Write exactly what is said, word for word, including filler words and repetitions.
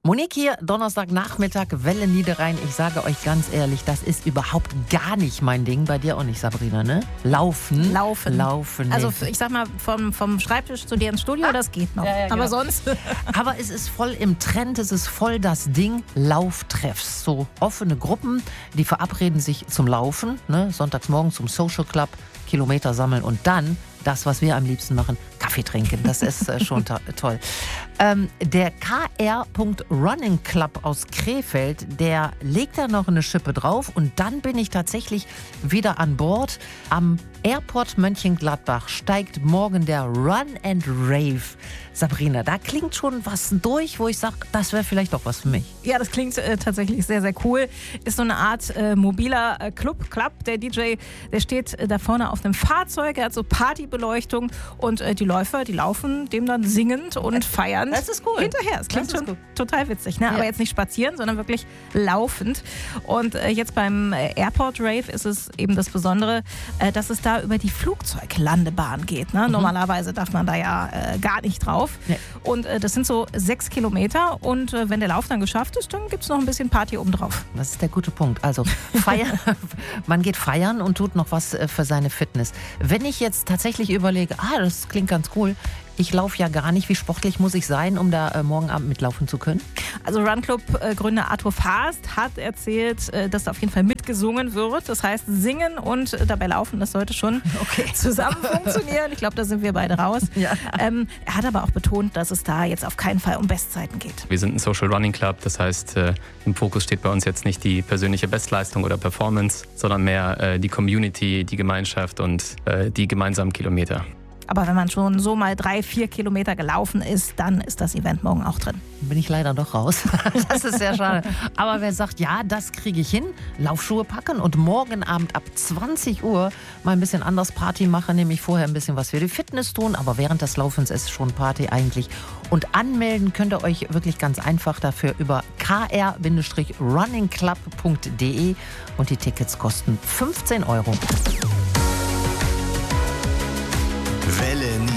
Monique hier, Donnerstagnachmittag, Welle Niederrhein. Ich sage euch ganz ehrlich, das ist überhaupt gar nicht mein Ding. Bei dir auch nicht, Sabrina, ne? Laufen. Laufen. Laufen. Also nee. ich sag mal, vom, vom Schreibtisch zu dir ins Studio, Ah. das geht noch. Ja, ja, genau. Aber sonst... Aber es ist voll im Trend, es ist voll das Ding, Lauftreffs. So offene Gruppen, die verabreden sich zum Laufen, ne? Sonntags morgens zum Social Club, Kilometer sammeln und dann das, was wir am liebsten machen, Kaffee trinken. Das ist äh, schon to- toll. Ähm, der K R Running Club aus Krefeld, der legt da noch eine Schippe drauf und dann bin ich tatsächlich wieder an Bord. Am Airport Mönchengladbach steigt morgen der Run and Rave. Sabrina, da klingt schon was durch, wo ich sage, das wäre vielleicht doch was für mich. Ja, das klingt äh, tatsächlich sehr, sehr cool. Ist so eine Art äh, mobiler äh, Club, Club. Der D J, der steht äh, da vorne auf einem Fahrzeug, er hat so Partybeleuchtung und äh, die Läufer, die laufen dem dann singend und feiernd Das ist cool. hinterher. Das klingt Das ist schon cool. total witzig, ne? Ja. Aber jetzt nicht spazieren, sondern wirklich laufend. Und äh, jetzt beim äh, Airport Rave ist es eben das Besondere, äh, dass es da über die Flugzeuglandebahn geht. Ne? Mhm. Normalerweise darf man da ja äh, gar nicht drauf. Nee. Und äh, das sind so sechs Kilometer und äh, wenn der Lauf dann geschafft ist, dann gibt es noch ein bisschen Party obendrauf. Das ist der gute Punkt. Also feiern, man geht feiern und tut noch was äh, für seine Fitness. Wenn ich jetzt tatsächlich überlege, ah, das klingt ganz cool, ich laufe ja gar nicht, wie sportlich muss ich sein, um da äh, morgen Abend mitlaufen zu können? Also Run Club-Gründer Arthur Faast hat erzählt, äh, dass da auf jeden Fall mitgesungen wird. Das heißt, singen und äh, dabei laufen, das sollte schon Okay. zusammen funktionieren. Ich glaube, da sind wir beide raus. Ja. Ähm, er hat aber auch betont, dass es da jetzt auf keinen Fall um Bestzeiten geht. Wir sind ein Social Running Club, das heißt, äh, im Fokus steht bei uns jetzt nicht die persönliche Bestleistung oder Performance, sondern mehr äh, die Community, die Gemeinschaft und äh, die gemeinsamen Kilometer. Aber wenn man schon so mal drei, vier Kilometer gelaufen ist, dann ist das Event morgen auch drin. Bin ich leider doch raus. Das ist sehr schade. Aber wer sagt, ja, das kriege ich hin, Laufschuhe packen und morgen Abend ab zwanzig Uhr mal ein bisschen anders Party machen, nämlich vorher ein bisschen was für die Fitness tun, aber während des Laufens ist schon Party eigentlich. Und anmelden könnt ihr euch wirklich ganz einfach dafür über k r running club punkt d e und die Tickets kosten fünfzehn Euro. Welle